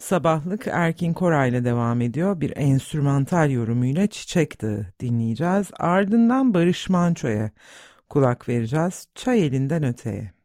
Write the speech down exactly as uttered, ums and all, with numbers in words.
Sabahlık Erkin Koray'la devam ediyor. Bir enstrümantal yorumuyla Çiçek Dağı dinleyeceğiz. Ardından Barış Manço'ya kulak vereceğiz. Çay elinden öteye.